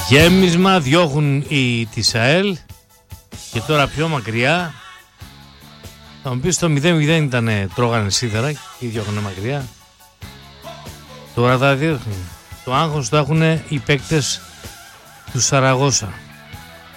Γέμισμα διώχνουν οι της ΑΕΛ. Και τώρα πιο μακριά θα μου πεις το 0-0 ήταν, τρώγανε σίδερα και διώχνουν μακριά. Τώρα θα διώχνουν. Το άγχος το έχουν οι παίκτες του Σαραγώσα.